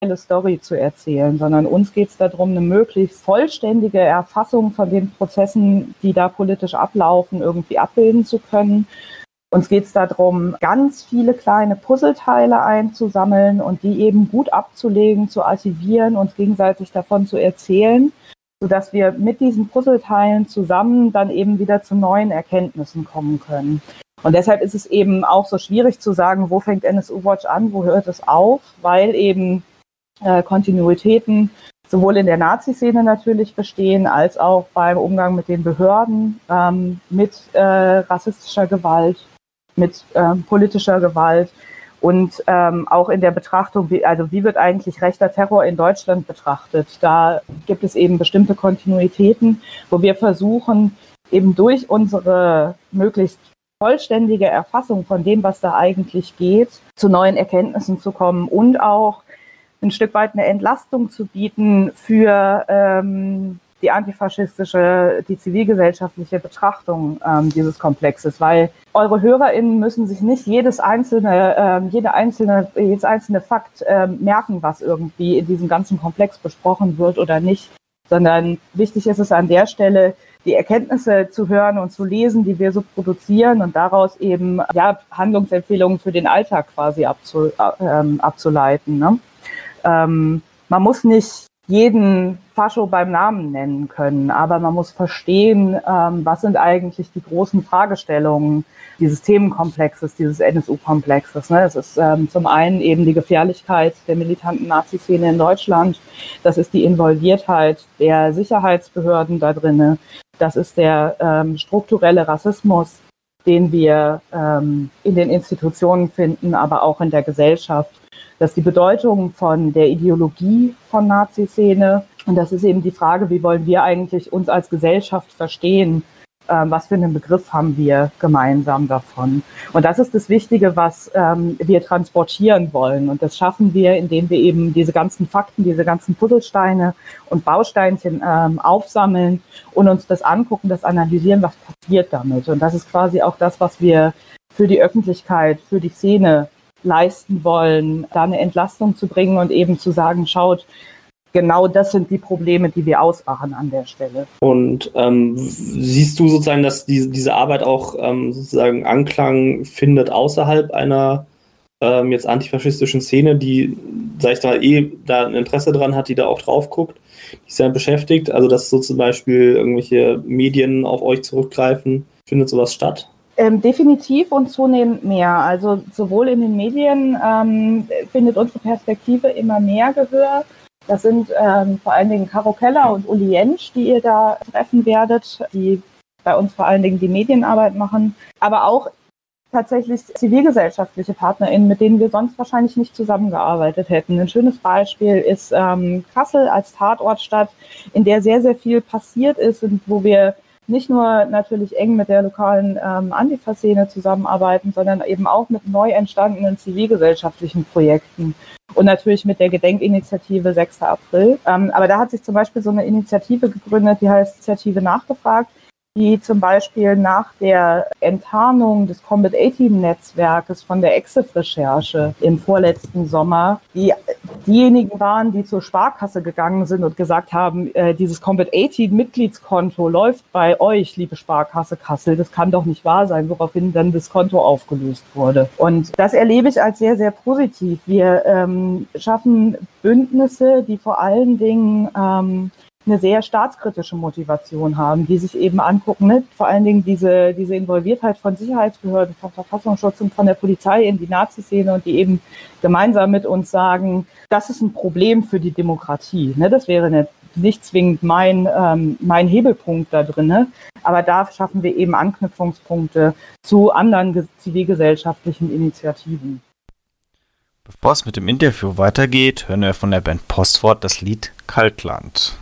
Story zu erzählen, sondern uns geht es darum, eine möglichst vollständige Erfassung von den Prozessen, die da politisch ablaufen, irgendwie abbilden zu können. Uns geht es darum, ganz viele kleine Puzzleteile einzusammeln und die eben gut abzulegen, zu archivieren, uns gegenseitig davon zu erzählen, sodass wir mit diesen Puzzleteilen zusammen dann eben wieder zu neuen Erkenntnissen kommen können. Und deshalb ist es eben auch so schwierig zu sagen, wo fängt NSU Watch an, wo hört es auf, weil eben Kontinuitäten sowohl in der Nazi-Szene natürlich bestehen, als auch beim Umgang mit den Behörden, mit rassistischer Gewalt, mit politischer Gewalt und auch in der Betrachtung, wie wird eigentlich rechter Terror in Deutschland betrachtet. Da gibt es eben bestimmte Kontinuitäten, wo wir versuchen, eben durch unsere möglichst vollständige Erfassung von dem, was da eigentlich geht, zu neuen Erkenntnissen zu kommen und auch ein Stück weit eine Entlastung zu bieten für die antifaschistische, die zivilgesellschaftliche Betrachtung dieses Komplexes, weil eure HörerInnen müssen sich nicht jedes einzelne Fakt merken, was irgendwie in diesem ganzen Komplex besprochen wird oder nicht, sondern wichtig ist es an der Stelle, die Erkenntnisse zu hören und zu lesen, die wir so produzieren und daraus eben Handlungsempfehlungen für den Alltag quasi abzuleiten. Ne? Man muss nicht jeden Fascho beim Namen nennen können, aber man muss verstehen, was sind eigentlich die großen Fragestellungen dieses Themenkomplexes, dieses NSU-Komplexes. Ne? Es ist zum einen eben die Gefährlichkeit der militanten Nazi-Szene in Deutschland, das ist die Involviertheit der Sicherheitsbehörden da drinne, das ist der strukturelle Rassismus, den wir in den Institutionen finden, aber auch in der Gesellschaft. Das ist die Bedeutung von der Ideologie von Nazi-Szene. Und das ist eben die Frage, wie wollen wir eigentlich uns als Gesellschaft verstehen? Was für einen Begriff haben wir gemeinsam davon? Und das ist das Wichtige, was wir transportieren wollen. Und das schaffen wir, indem wir eben diese ganzen Fakten, diese ganzen Puzzlesteine und Bausteinchen aufsammeln und uns das angucken, das analysieren, was passiert damit. Und das ist quasi auch das, was wir für die Öffentlichkeit, für die Szene leisten wollen, da eine Entlastung zu bringen und eben zu sagen, schaut, genau das sind die Probleme, die wir ausmachen an der Stelle. Und siehst du sozusagen, dass diese Arbeit auch sozusagen Anklang findet außerhalb einer jetzt antifaschistischen Szene, die, sag ich mal, da ein Interesse dran hat, die da auch drauf guckt, die sich damit beschäftigt? Also dass so zum Beispiel irgendwelche Medien auf euch zurückgreifen, findet sowas statt? Definitiv und zunehmend mehr. Also sowohl in den Medien findet unsere Perspektive immer mehr Gehör. Das sind vor allen Dingen Caro Keller und Uli Jentsch, die ihr da treffen werdet, die bei uns vor allen Dingen die Medienarbeit machen, aber auch tatsächlich zivilgesellschaftliche PartnerInnen, mit denen wir sonst wahrscheinlich nicht zusammengearbeitet hätten. Ein schönes Beispiel ist Kassel als Tatortstadt, in der sehr, sehr viel passiert ist und wo wir nicht nur natürlich eng mit der lokalen Antifa-Szene zusammenarbeiten, sondern eben auch mit neu entstandenen zivilgesellschaftlichen Projekten und natürlich mit der Gedenkinitiative 6. April. Aber da hat sich zum Beispiel so eine Initiative gegründet, die heißt Initiative Nachgefragt, die zum Beispiel nach der Enttarnung des Combat A-Team-Netzwerkes von der Exif-Recherche im vorletzten Sommer, diejenigen waren, die zur Sparkasse gegangen sind und gesagt haben, dieses Combat A-Team-Mitgliedskonto läuft bei euch, liebe Sparkasse Kassel, das kann doch nicht wahr sein, woraufhin dann das Konto aufgelöst wurde. Und das erlebe ich als sehr, sehr positiv. Wir schaffen Bündnisse, die vor allen Dingen eine sehr staatskritische Motivation haben, die sich eben angucken, ne? Vor allen Dingen diese Involviertheit von Sicherheitsbehörden, von Verfassungsschutz und von der Polizei in die Nazi-Szene und die eben gemeinsam mit uns sagen, das ist ein Problem für die Demokratie. Ne? Das wäre nicht zwingend mein Hebelpunkt da drin, ne? Aber da schaffen wir eben Anknüpfungspunkte zu anderen zivilgesellschaftlichen Initiativen. Bevor es mit dem Interview weitergeht, hören wir von der Band Postwort das Lied Kaltland.